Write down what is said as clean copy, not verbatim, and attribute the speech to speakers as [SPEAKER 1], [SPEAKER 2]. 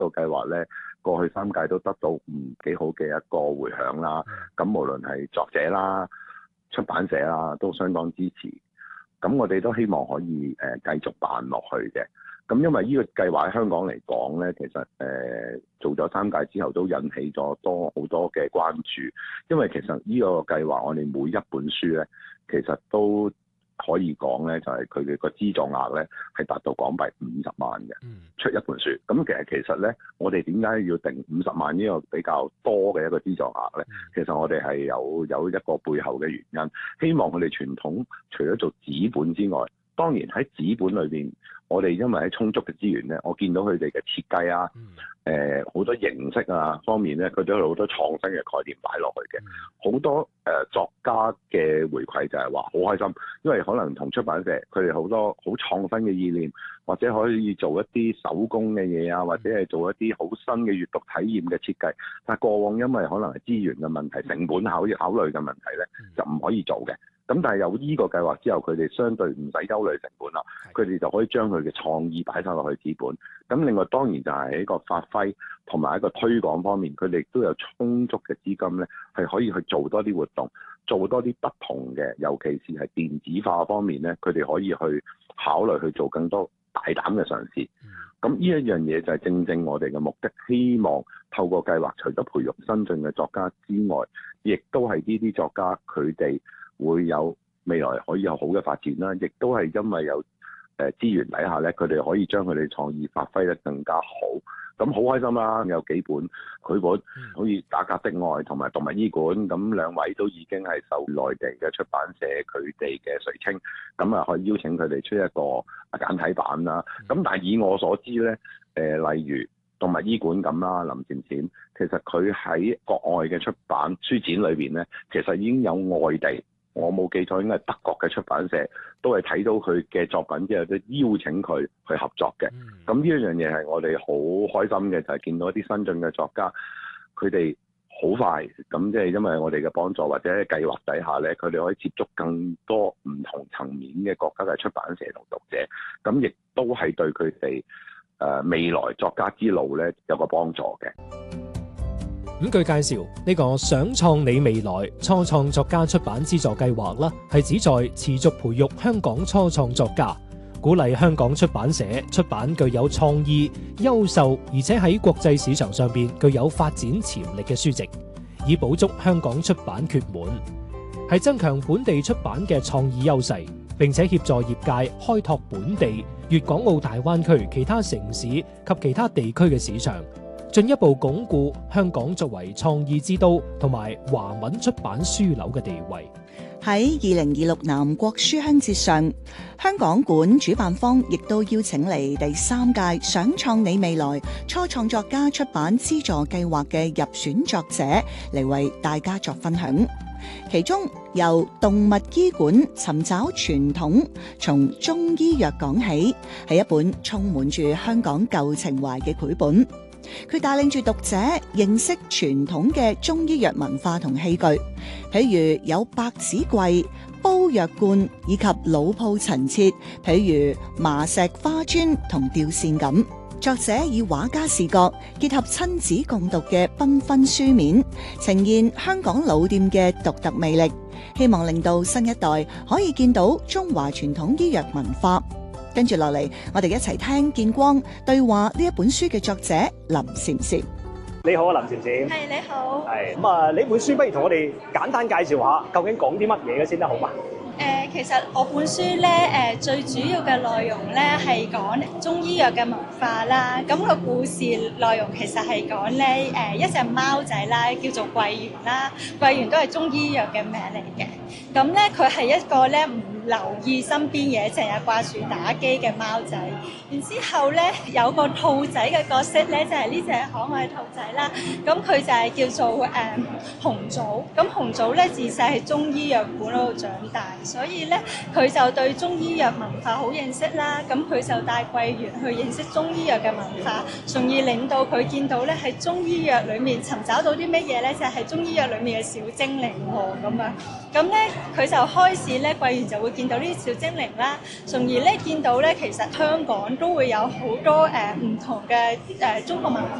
[SPEAKER 1] 個計劃咧，過去3屆都得到幾好嘅一個回響啦。咁無論係作者啦、出版社啦，都相當支持。咁我哋都希望可以繼續辦落去嘅。咁因為呢個計劃喺香港嚟講咧，其實做咗3屆之後都引起咗好多嘅關注。因為其實呢個計劃我哋每一本書咧，其實都可以講咧，就係佢嘅個資助額咧係達到港幣50萬嘅，出一本書。咁其實咧，我哋點解要定50萬呢個比較多嘅一個資助額咧？其實我哋係有一個背後嘅原因，希望佢哋傳統除咗做紙本之外，當然喺紙本裏邊，我哋因為喺充足嘅資源咧，我見到佢哋嘅設計啊，好多形式啊方面咧，佢都有好多創新嘅概念擺落去嘅。好多作家嘅回饋就係話好開心，因為可能同出版社佢哋好多好創新嘅意念，或者可以做一啲手工嘅嘢啊，或者係做一啲好新嘅閱讀體驗嘅設計。但係過往因為可能係資源嘅問題、成本考慮嘅問題咧，就唔可以做嘅。咁但係有呢個計劃之後，佢哋相對唔使憂慮成本啦，佢哋就可以將佢嘅創意擺晒落去紙本。咁另外當然就係喺個發揮同埋一個推廣方面，佢哋都有充足嘅資金咧，係可以去做多啲活動，做多啲不同嘅，尤其是係電子化方面咧，佢哋可以去考慮去做更多大膽嘅嘗試。咁呢一樣嘢就係正正我哋嘅目的，希望透過計劃，除咗培育新進嘅作家之外，亦都係呢啲作家佢哋會有未來可以有好嘅發展啦，亦都係因為有資源底下咧，佢哋可以將佢哋創意發揮得更加好。咁好開心啦！有幾本繪本，好似《打格的愛》同埋《動物醫館》，咁兩位都已經係受內地嘅出版社佢哋嘅垂青，咁啊可以邀請佢哋出一個簡體版啦。咁但係以我所知咧，例如《動物醫館》咁啦，林漸漸，其實佢喺國外嘅出版書展裏邊咧，其實已經有外地。我冇記錯，應該係德國嘅出版社都係睇到佢嘅作品之後，都邀請佢去合作嘅。咁呢一樣嘢係我哋好開心嘅，就係見到一啲新進嘅作家，佢哋好快咁，即係因為我哋嘅幫助或者計劃底下咧，佢哋可以接觸更多唔同層面嘅國家嘅出版社同讀者，咁亦都係對佢哋未來作家之路咧有個幫助嘅。
[SPEAKER 2] 咁據介紹，呢個想創你未來初創作家出版資助計劃啦，係旨在持續培育香港初創作家，鼓勵香港出版社出版具有創意、優秀而且喺國際市場上邊具有發展潛力嘅書籍，以補足香港出版缺滿，係增強本地出版嘅創意優勢，並且協助業界開拓本地、粵港澳大灣區其他城市及其他地區嘅市場。進一步鞏固香港作為創意之都同埋華文出版樞紐嘅地位。
[SPEAKER 3] 喺2026南國書香節上，香港館主辦方亦都邀請嚟第3屆想創你未來初創作家出版資助計劃嘅入選作者嚟為大家作分享。其中由動物醫館尋找傳統，從中醫藥講起，係一本充滿住香港舊情懷嘅繪本。佢帶領住讀者認識傳統嘅中醫藥文化同器具，譬如有百子櫃、煲藥罐以及老鋪陳設，譬如麻石花磚同吊扇咁。作者以畫家視覺結合親子共讀嘅繽紛書面，呈現香港老店嘅獨特魅力，希望令到新一代可以見到中華傳統醫藥文化。跟住落嚟，我哋一齊聽見光對話呢一本書嘅作者林禪禪。
[SPEAKER 4] 你好啊，林禪禪。
[SPEAKER 5] 係，你好。
[SPEAKER 4] 係咁啊，呢本書不如同我哋簡單介紹下，究竟講啲乜嘢嘅先得好嘛？
[SPEAKER 5] 其實我本書咧，最主要嘅內容咧係講中醫藥嘅文化啦。咁個故事內容其實係講咧，一隻貓仔啦，叫做桂圓啦。桂圓都係中醫藥嘅名嚟嘅。咁咧，佢係一個咧唔留意身邊嘢，成日掛住打機嘅貓仔。然之後咧，有個兔仔嘅角色咧，就係呢隻可愛兔仔啦。咁佢就係叫做紅棗。咁紅棗咧自細喺中醫藥館嗰度長大。所以咧，佢就對中醫藥文化好認識啦。咁佢就帶桂圓去認識中醫藥嘅文化，從而令到佢見到咧喺中醫藥裏面尋找到啲乜嘢咧，就係中醫藥裏面嘅小精靈喎咁樣。咁咧，佢就開始咧，桂圓就會會見到呢啲小精靈啦，從而咧見到咧其實香港都會有好多唔同嘅中國文